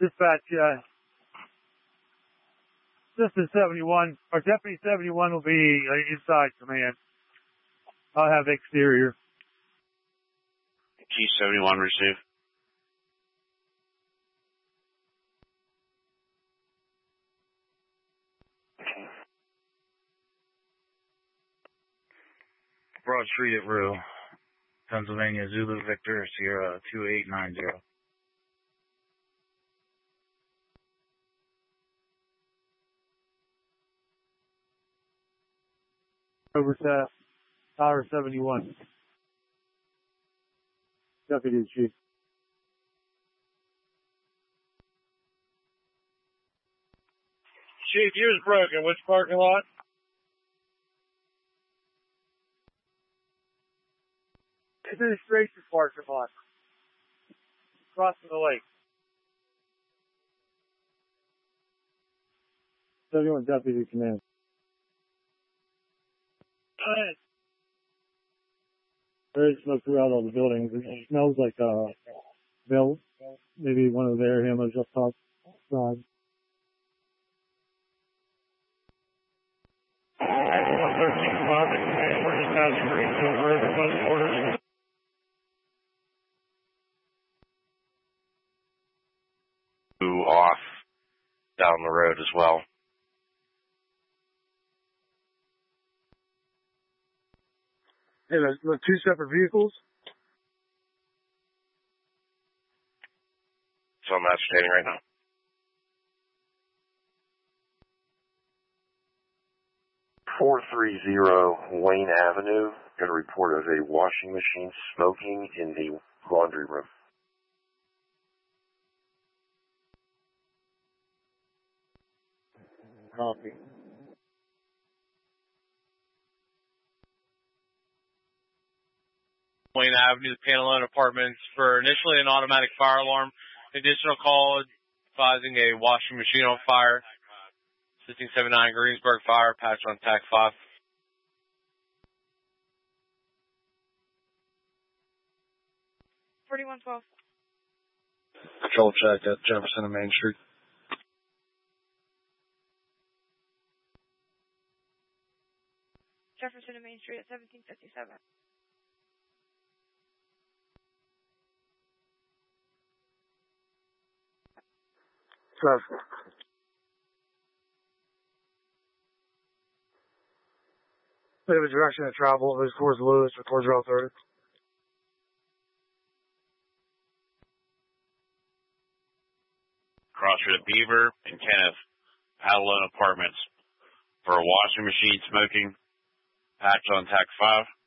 Dispatch, Assistant 71, or Deputy 71 will be inside command. I'll have exterior. G71 receive. Broad Street at Rue, Pennsylvania, Zulu Victor, Sierra 2890. Over to Tower 71. Deputy Chief. Chief, yours broken. Which parking lot? Administration parking lot. Crossing the lake. 71 Deputy Command. Very smoke throughout all the buildings. It smells like Bill. Maybe one of their hammers up top. Off down the road as well. Hey, there's two separate vehicles. So I'm ascertaining right now. .430 Wayne Avenue. Got a report of a washing machine smoking in the laundry room. Copy. Wayne Avenue, Pantalone Apartments, for initially an automatic fire alarm. Additional call advising a washing machine on fire. 1679 Greensburg Fire, patch on TAC 5. Control check at Jefferson and Main Street. Jefferson and Main Street at 1757. Bit of a direction of travel. It was towards Lewis or towards Route 30. Cross Street Beaver and Kenneth, Pantalone Apartments, for a washing machine smoking, patch on TAC 5.